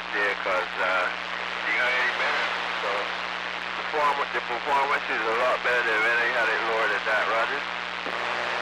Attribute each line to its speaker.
Speaker 1: up there because you got any better. So the performance is a lot better than when they had it lower than that, Roger.